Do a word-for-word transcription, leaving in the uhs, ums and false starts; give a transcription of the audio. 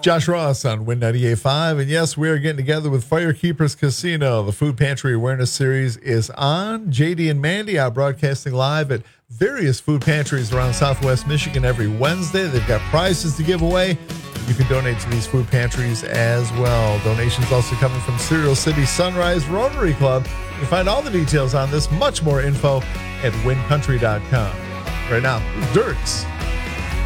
Josh Ross on Win ninety-eight point five. And yes, we are getting together with Firekeepers Casino. The Food Pantry Awareness Series is on. J D and Mandy are broadcasting live at various food pantries around Southwest Michigan every Wednesday. They've got prizes to give away. You can donate to these food pantries as well. Donations also coming from Cereal City Sunrise Rotary Club. You can find all the details on this, much more info at win country dot com. Right now, Dirks.